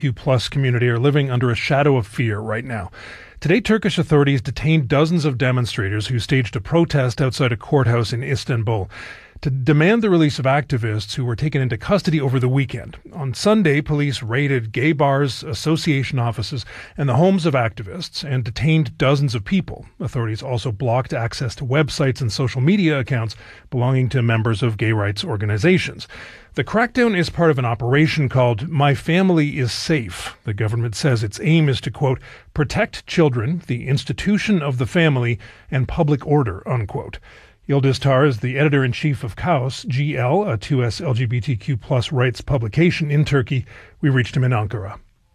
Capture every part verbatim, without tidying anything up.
Q plus community are living under a shadow of fear right now. Today, Turkish authorities detained dozens of demonstrators who staged a protest outside a courthouse in Istanbul to demand the release of activists who were taken into custody over the weekend. On Sunday, police raided gay bars, association offices, and the homes of activists and detained dozens of people. Authorities also blocked access to websites and social media accounts belonging to members of gay rights organizations. The crackdown is part of an operation called My Family is Safe. The government says its aim is to, quote, protect children, the institution of the family, and public order, unquote. Yildiz Tar is the editor-in-chief of Kaos, G L, a two S L G B T Q plus rights publication in Turkey. We reached him in Ankara.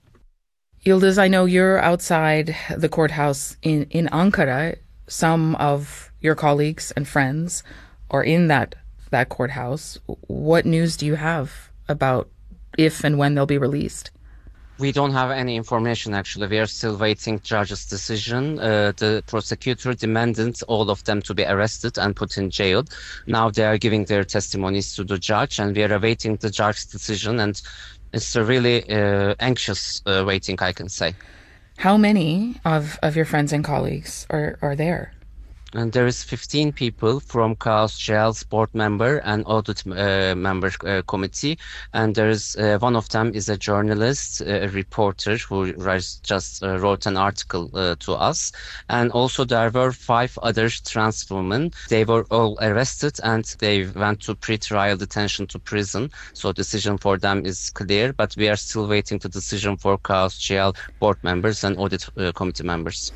Yildiz, I know you're outside the courthouse in, in Ankara. Some of your colleagues and friends are in that, that courthouse. What news do you have about if and when they'll be released? We don't have any information, actually. We are still waiting judge's decision. Uh, the prosecutor demanded all of them to be arrested and put in jail. Now they are giving their testimonies to the judge, and we are awaiting the judge's decision. And it's a really uh, anxious uh, waiting, I can say. How many of, of your friends and colleagues are, are there? And there is fifteen people from Kaos G L's board member and audit uh, member uh, committee. And there is uh, one of them is a journalist, a reporter who writes, just uh, wrote an article uh, to us. And also there were five other trans women. They were all arrested and they went to pre-trial detention to prison. So decision for them is clear, but we are still waiting the decision for Kaos G L board members and audit uh, committee members.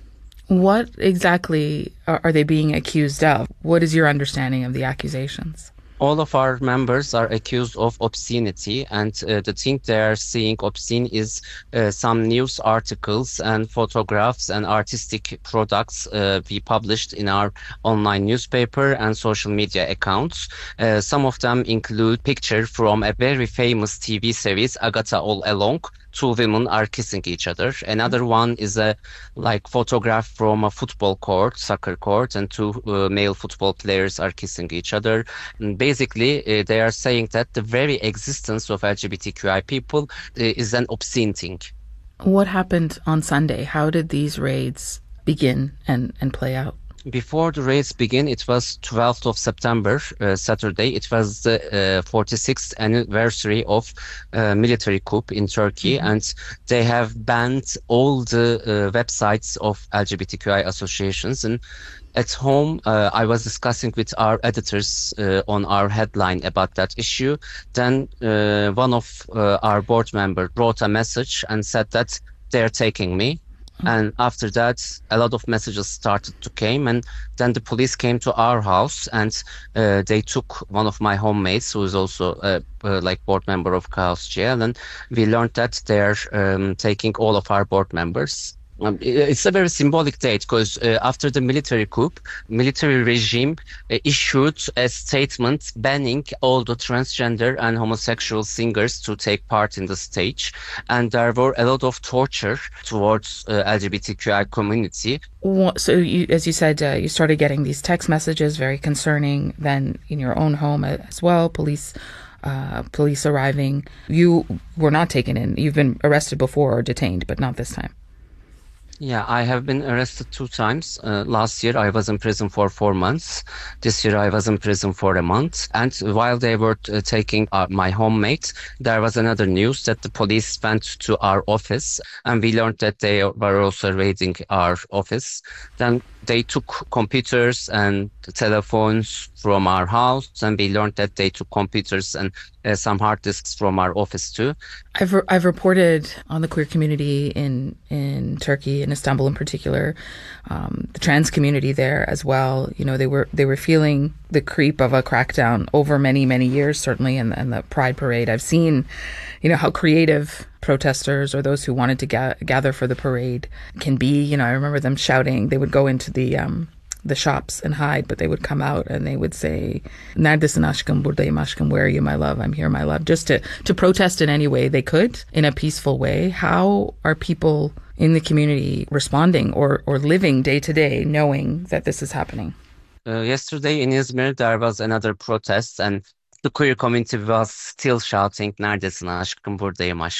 What exactly are they being accused of? What is your understanding of the accusations? All of our members are accused of obscenity, and uh, the thing they are seeing obscene is uh, some news articles and photographs and artistic products uh, we published in our online newspaper and social media accounts. Uh, some of them include pictures from a very famous T V series, Agatha All Along. Two women are kissing each other. Another one is a like photograph from a football court, soccer court, and two uh, male football players are kissing each other. And basically, uh, they are saying that the very existence of L G B T Q I people uh, is an obscene thing. What happened on Sunday? How did these raids begin and, and play out? Before the raids begin, it was twelfth of September, uh, Saturday. It was the uh, forty-sixth anniversary of uh, military coup in Turkey, mm-hmm. and they have banned all the uh, websites of L G B T Q I associations. And at home, uh, I was discussing with our editors uh, on our headline about that issue. Then uh, one of uh, our board members wrote a message and said that they're taking me. And after that, a lot of messages started to come, and then the police came to our house and uh, they took one of my homemates, who is also a uh, like board member of Kaos G L, and we learned that they're um, taking all of our board members. Um, it's a very symbolic date because uh, after the military coup, military regime uh, issued a statement banning all the transgender and homosexual singers to take part in the stage. And there were a lot of torture towards uh, L G B T Q I community. So you, as you said, uh, you started getting these text messages, very concerning, then in your own home as well, police uh, police arriving. You were not taken in. You've been arrested before or detained, but not this time. Yeah, I have been arrested two times. Uh, last year, I was in prison for four months. This year, I was in prison for a month. And while they were uh, taking uh, my homemate, there was another news that the police went to our office, and we learned that they were also raiding our office. Then they took computers and telephones from our house, and we learned that they took computers and uh, some hard disks from our office too. I've re- I've reported on the queer community in in Turkey, in Istanbul in particular, um, the trans community there as well. You know, they were they were feeling the creep of a crackdown over many many years, certainly, and and the Pride Parade. I've seen, you know, how creative protesters or those who wanted to ga- gather for the parade can be. You know, I remember them shouting. They would go into the um, the shops and hide, but they would come out and they would say, "Neredesin aşkım, buradayım aşkım, where are you, my love? I'm here, my love," just to, to protest in any way they could in a peaceful way. How are people in the community responding or, or living day to day knowing that this is happening? Uh, yesterday in Izmir, there was another protest, and the queer community was still shouting, "Neredesin aşkım, buradayım aşkım."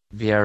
we are